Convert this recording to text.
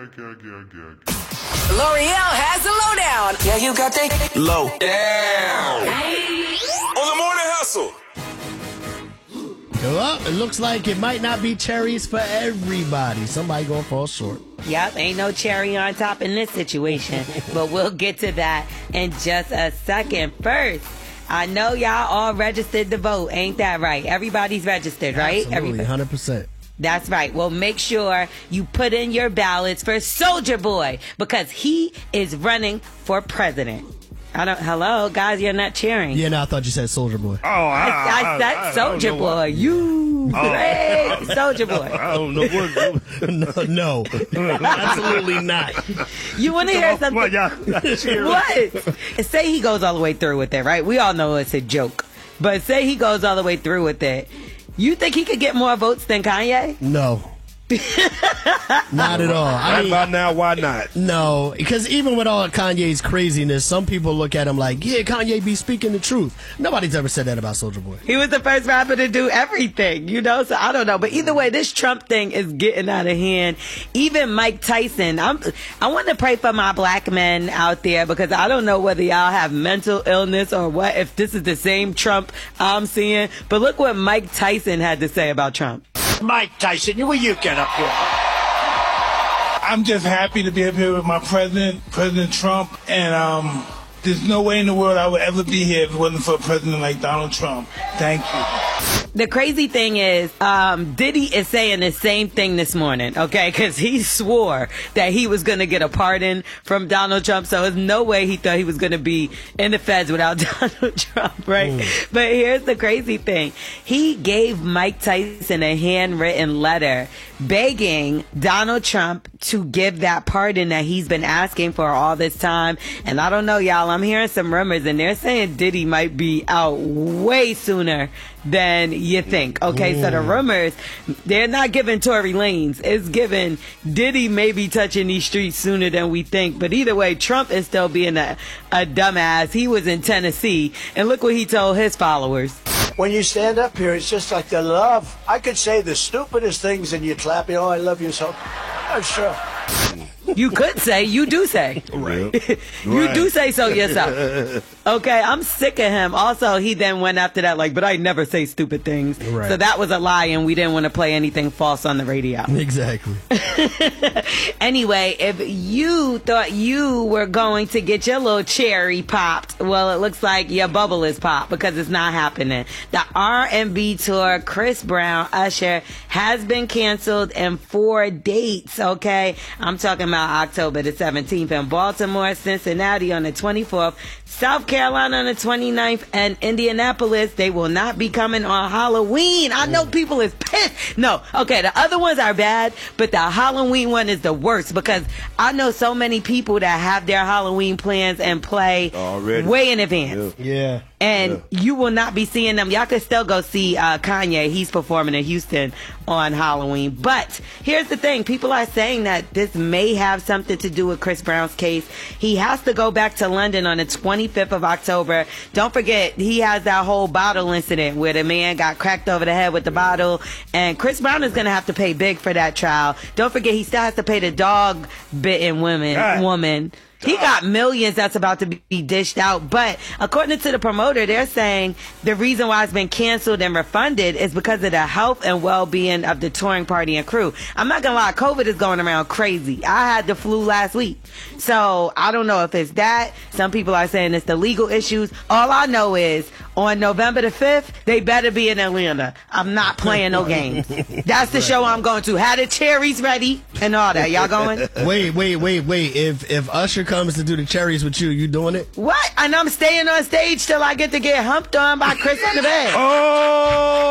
L'Oreal has the lowdown. Yeah, you got the Low. Down. On the morning hustle. Well, it looks like it might not be cherries for everybody. Somebody gonna fall short. Yep, ain't no cherry on top in this situation. But we'll get to that in just a second. First, I know y'all all registered to vote. Ain't that right? Everybody's registered, right? Absolutely, 100%. That's right. Well, make sure you put in your ballots for Soulja Boy because he is running for president. Hello, guys, you're not cheering. Yeah, no, I thought you said Soulja Boy. Oh, I said Soulja Boy. You great Soulja Boy. I don't know what. No, absolutely not. You want to hear something? What? Say he goes all the way through with it, right? We all know it's a joke. But say he goes all the way through with it. You think he could get more votes than Kanye? No. Not at all. I mean, by now, why not? No, because even with all Kanye's craziness, some people look at him like, yeah, Kanye be speaking the truth. Nobody's ever said that about Soulja Boy. He was the first rapper to do everything, so I don't know. But either way, this Trump thing is getting out of hand. Even Mike Tyson, I want to pray for my black men out there because I don't know whether y'all have mental illness or what, if this is the same Trump I'm seeing. But look what Mike Tyson had to say about Trump. Mike Tyson, will you get up here? I'm just happy to be up here with my president, President Trump, and there's no way in the world I would ever be here if it wasn't for a president like Donald Trump. Thank you. The crazy thing is, Diddy is saying the same thing this morning, okay? Because he swore that he was going to get a pardon from Donald Trump, so there's no way he thought he was going to be in the feds without Donald Trump, right? But here's the crazy thing. He gave Mike Tyson a handwritten letter begging Donald Trump to give that pardon that he's been asking for all this time. And I don't know, y'all, I'm hearing some rumors, and they're saying Diddy might be out way sooner than you think. Okay, so the rumors, they're not giving Tory Lanez. It's giving Diddy may be touching these streets sooner than we think. But either way, Trump is still being a dumbass. He was in Tennessee, and look what he told his followers. When you stand up here, it's just like the love. I could say the stupidest things and you'd clap. I love you so. I'm sure. You could say, you do say. Right. You do say so yourself. Okay, I'm sick of him. Also, he then went after that like, but I never say stupid things. Right. So that was a lie, and we didn't want to play anything false on the radio. Exactly. Anyway, if you thought you were going to get your little cherry popped, well, it looks like your bubble is popped because it's not happening. The R&B tour, Chris Brown, Usher, has been canceled in 4 dates, okay? I'm talking about October the 17th in Baltimore, Cincinnati on the 24th, South Carolina on the 29th, and Indianapolis. They will not be coming on Halloween. I know people is pissed. No, okay, the other ones are bad, but the Halloween one is the worst because I know so many people that have their Halloween plans and play already way in advance. Yeah. And you will not be seeing them. Y'all can still go see Kanye. He's performing in Houston on Halloween. But here's the thing. People are saying that this may have something to do with Chris Brown's case. He has to go back to London on the 25th of October. Don't forget, he has that whole bottle incident where the man got cracked over the head with the bottle. And Chris Brown is going to have to pay big for that trial. Don't forget, he still has to pay the dog-bitten woman. He got millions that's about to be dished out. But according to the promoter, they're saying the reason why it's been canceled and refunded is because of the health and well-being of the touring party and crew. I'm not going to lie, COVID is going around crazy. I had the flu last week. So I don't know if it's that. Some people are saying it's the legal issues. All I know is on November the 5th, they better be in Atlanta. I'm not playing no games. That's the show I'm going to. Had the cherries ready and all that. Y'all going? Wait. If Usher comes to do the cherries with you, you doing it? What? And I'm staying on stage till I get to get humped on by Chris on the bed. Oh!